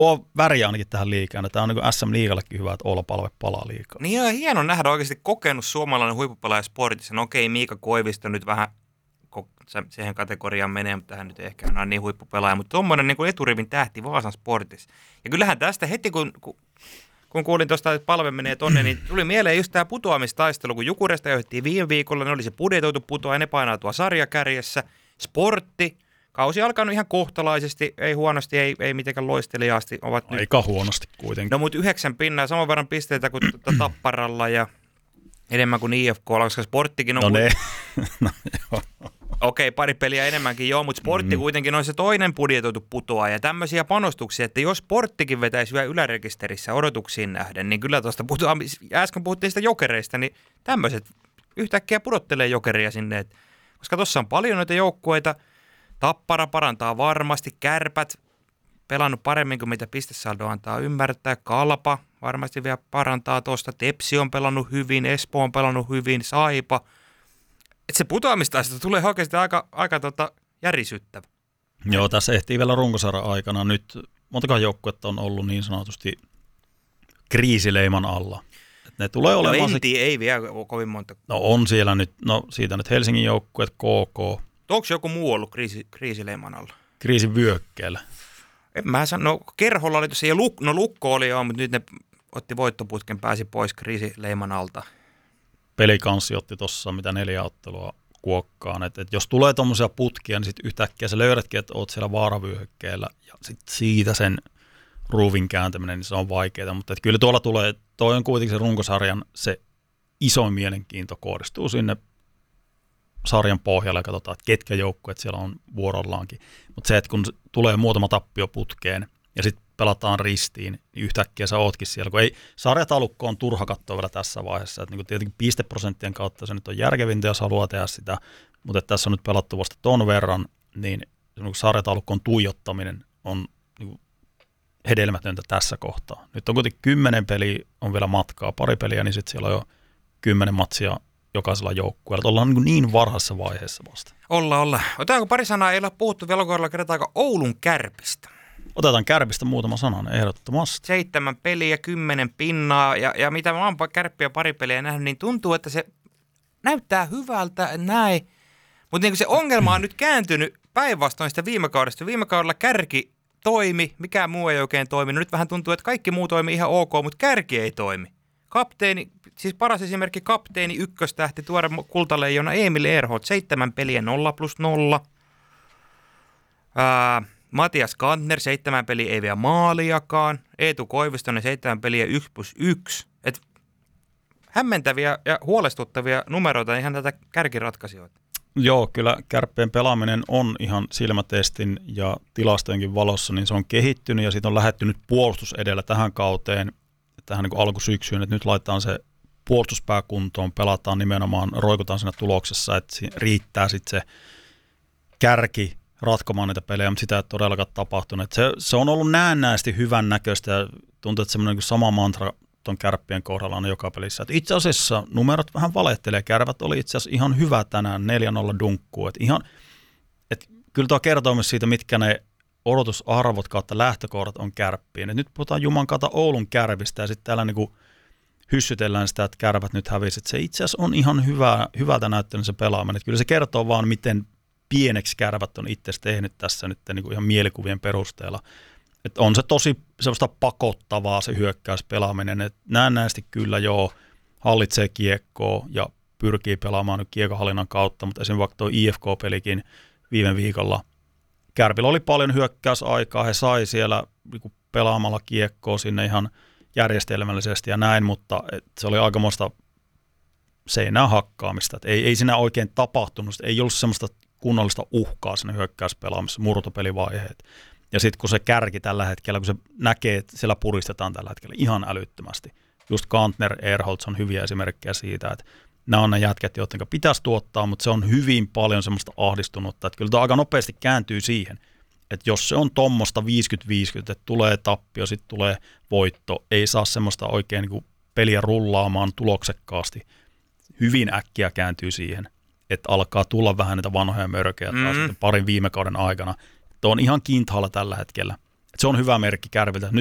on väriä ainakin tähän liigaan. Tämä on niin kuin SM-liigallekin hyvä, että Oula-palve palaa liikaa. Niin on hieno nähdä oikeasti kokenut suomalainen huippupelaaja sportissa. No okei, Miika Koivisto nyt vähän siihen kategoriaan menee, mutta hän nyt ei ehkä ole niin huippupelaaja. Mutta tuommoinen niin kuin eturivin tähti Vaasan sportissa. Ja kyllähän tästä heti, kun kuulin tuosta, että palve menee tonne, niin tuli mieleen just tämä putoamistaistelu, kun Jukuresta johdettiin viime viikolla, ne oli se budjetoitu putoa ja ne painaa tuo sarjakärjessä. Sportti, kausi alkanut ihan kohtalaisesti, ei huonosti, ei mitenkään loisteliaasti. Aika nyt huonosti kuitenkin. No mutta 9 pinnaa, saman verran pisteitä kuin Tapparalla ja enemmän kuin IFK:lla, koska Sporttikin on... No joo. Okei, pari peliä enemmänkin joo, mutta Sportti kuitenkin on se toinen budjetoitu putoa ja tämmöisiä panostuksia, että jos Sporttikin vetäisi vielä ylärekisterissä odotuksiin nähden, niin kyllä tuosta äsken puhuttiin sitä Jokereista, niin tämmöiset yhtäkkiä pudottelee Jokeria sinne, koska tuossa on paljon noita joukkueita, Tappara parantaa varmasti, Kärpät pelannut paremmin kuin mitä pistesaldo antaa ymmärtää, Kalpa varmasti vielä parantaa tuosta, Tepsi on pelannut hyvin, Espoo on pelannut hyvin, Saipa. Että se putoamistaista tulee oikeasti aika järisyttävä. Joo, tässä ehtii vielä runkosarjan aikana. Nyt montakaan joukkuetta on ollut niin sanotusti kriisileiman alla. Et ne tulee olemaan... No ei vielä kovin monta. No on siellä nyt, siitä nyt Helsingin joukkueet, KK. Onko joku muu ollut kriisileiman alla? Kriisin vyökkeellä. En mä sano, no Kerholla oli tuossa, ja Lukko oli joo, mutta nyt ne otti voittoputken, pääsi pois kriisileiman alta. Pelikanssi otti tuossa mitä 4 ottelua kuokkaan. Et jos tulee tuommoisia putkia, niin sitten yhtäkkiä sä löydätkin, että oot siellä vaaravyöhykkeellä ja sitten siitä sen ruuvin kääntäminen, niin se on vaikeaa. Mutta kyllä tuolla tulee, toi on kuitenkin se runkosarjan se isoin mielenkiinto kohdistuu sinne sarjan pohjalle ja katsotaan, että ketkä joukkueet siellä on vuorollaankin. Mutta se, että kun tulee muutama tappio putkeen ja sitten pelataan ristiin, niin yhtäkkiä sä ootkin siellä. Kun ei sarjatalukko on turha katsoa vielä tässä vaiheessa. Että niin tietenkin pisteprosenttien kautta se nyt on järkevintä, jos haluaa tehdä sitä. Mutta että tässä on nyt pelattu vasta ton verran, niin sarjatalukkoon tuijottaminen on niin hedelmätöntä tässä kohtaa. Nyt on kuitenkin 10 peliä, on vielä matkaa, pari peliä, niin sitten siellä on jo 10 matsia jokaisella joukkueella. Ollaan niin varhaisessa vaiheessa vasta. Olla. Otetaanko pari sanaa, ei ole puhuttu vielä kohdalla, kerrotaanko Oulun Kärpistä? Otetaan Kärpistä muutama sanan, ehdottomasti. 7 peliä, 10 pinnaa, ja mitä mä oon Kärppiä pari peliä nähnyt, niin tuntuu, että se näyttää hyvältä, näin. Mutta niin se ongelma on nyt kääntynyt päinvastoin sitä viime kaudesta. Viime kaudella kärki toimi, mikään muu ei oikein toimi. Nyt vähän tuntuu, että kaikki muu toimii ihan ok, mutta kärki ei toimi. Kapteeni, siis paras esimerkki kapteeni ykköstähti, tuore kultaleijona Emil Ehrholt, 7 peliä 0+0. Matias Kantner, 7 peliä ei vielä maaliakaan. Eetu Koivistonen, 7 peliä 1+1. Et hämmentäviä ja huolestuttavia numeroita ihan tätä kärkiratkaisijoita. Joo, kyllä Kärppien pelaaminen on ihan silmätestin ja tilastojenkin valossa, niin se on kehittynyt ja siitä on lähdetty puolustus edellä tähän kauteen, tähän niin kuin alkusyksyyn, että nyt laitetaan se puolustuspääkuntoon, pelataan nimenomaan, roikutaan siinä tuloksessa, että riittää sitten se kärki ratkomaan niitä pelejä, mutta sitä ei todellakaan tapahtunut. Se on ollut näennäisesti hyvän näköistä ja tuntuu, että semmoinen sama mantra tuon Kärppien kohdalla on joka pelissä. Että itse asiassa numerot vähän valehtelee. Kärpät oli itse asiassa ihan hyvä tänään, 4-0 dunkkuu. Kyllä tuo kertoo myös siitä, mitkä ne odotusarvot kautta lähtökohdat on Kärppiin. Et nyt puhutaan juman kautta Oulun Kärpistä ja sitten täällä niinku hyssytellään sitä, että Kärpät nyt hävisi. Se itse asiassa on ihan hyvältä näyttänyt se pelaaminen. Et kyllä se kertoo vaan, miten pieneksi Kärpät on itse tehnyt tässä nyt niinku ihan mielikuvien perusteella. Et on se tosi sellaista pakottavaa se hyökkäyspelaaminen, että näennäisesti kyllä joo, hallitsee kiekkoa ja pyrkii pelaamaan nyt kiekkohallinnan kautta, mutta esimerkiksi vaikka tuo IFK-pelikin viime viikolla, Kärpillä oli paljon hyökkäysaikaa, he sai siellä pelaamalla kiekkoa sinne ihan järjestelmällisesti ja näin, mutta se oli aikamoista seinää hakkaamista, että ei siinä oikein tapahtunut, ei ollut semmoista kunnollista uhkaa siinä hyökkäyspelaamisessa, murtopelivaiheet. Ja sitten kun se kärki tällä hetkellä, kun se näkee, että siellä puristetaan tällä hetkellä ihan älyttömästi. Just Kantner, Ehrholtz on hyviä esimerkkejä siitä, että nämä on ne jätkät, joiden pitäisi tuottaa, mutta se on hyvin paljon semmoista ahdistunutta. Että kyllä tämä aika nopeasti kääntyy siihen, että jos se on tommoista 50-50, että tulee tappio, sitten tulee voitto, ei saa semmoista oikein niin kuin peliä rullaamaan tuloksekkaasti. Hyvin äkkiä kääntyy siihen, että alkaa tulla vähän niitä vanhoja mörköjä taas parin viime kauden aikana. Tuo on ihan kintaalla tällä hetkellä. Se on hyvä merkki Kärviltä.